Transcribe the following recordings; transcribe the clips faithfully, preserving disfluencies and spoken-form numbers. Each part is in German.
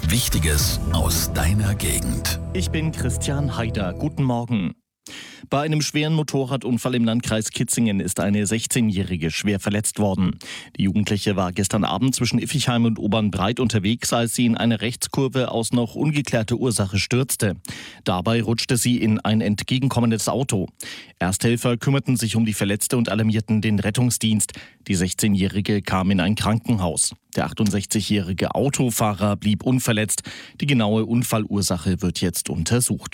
Wichtiges aus deiner Gegend. Ich bin Christian Haider. Guten Morgen. Bei einem schweren Motorradunfall im Landkreis Kitzingen ist eine sechzehnjährige schwer verletzt worden. Die Jugendliche war gestern Abend zwischen Iffichheim und Obernbreit unterwegs, als sie in eine Rechtskurve aus noch ungeklärter Ursache stürzte. Dabei rutschte sie in ein entgegenkommendes Auto. Ersthelfer kümmerten sich um die Verletzte und alarmierten den Rettungsdienst. Die sechzehnjährige kam in ein Krankenhaus. Der achtundsechzigjährige Autofahrer blieb unverletzt. Die genaue Unfallursache wird jetzt untersucht.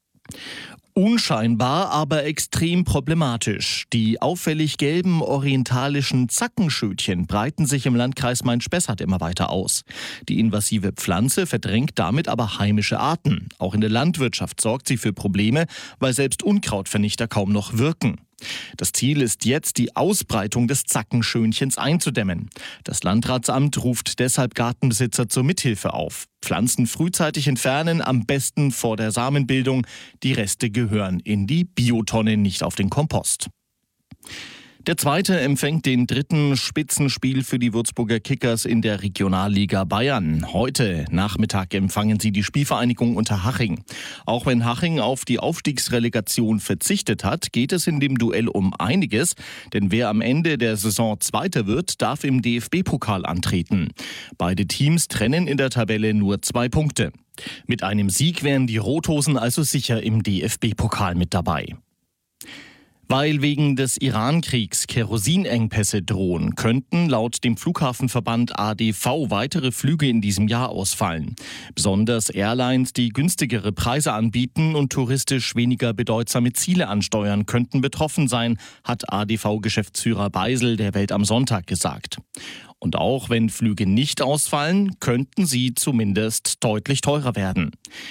Unscheinbar, aber extrem problematisch. Die auffällig gelben orientalischen Zackenschötchen breiten sich im Landkreis Main-Spessart immer weiter aus. Die invasive Pflanze verdrängt damit aber heimische Arten. Auch in der Landwirtschaft sorgt sie für Probleme, weil selbst Unkrautvernichter kaum noch wirken. Das Ziel ist jetzt, die Ausbreitung des Zackenschönchens einzudämmen. Das Landratsamt ruft deshalb Gartenbesitzer zur Mithilfe auf. Pflanzen frühzeitig entfernen, am besten vor der Samenbildung. Die Reste gehören in die Biotonne, nicht auf den Kompost. Der Zweite empfängt den dritten Spitzenspiel für die Würzburger Kickers in der Regionalliga Bayern. Heute Nachmittag empfangen sie die Spielvereinigung Unterhaching. Auch wenn Haching auf die Aufstiegsrelegation verzichtet hat, geht es in dem Duell um einiges. Denn wer am Ende der Saison Zweiter wird, darf im D F B-Pokal antreten. Beide Teams trennen in der Tabelle nur zwei Punkte. Mit einem Sieg wären die Rothosen also sicher im D F B-Pokal mit dabei. Weil wegen des Iran-Kriegs Kerosinengpässe drohen, könnten laut dem Flughafenverband A D V weitere Flüge in diesem Jahr ausfallen. Besonders Airlines, die günstigere Preise anbieten und touristisch weniger bedeutsame Ziele ansteuern, könnten betroffen sein, hat A D V-Geschäftsführer Beisel der Welt am Sonntag gesagt. Und auch wenn Flüge nicht ausfallen, könnten sie zumindest deutlich teurer werden.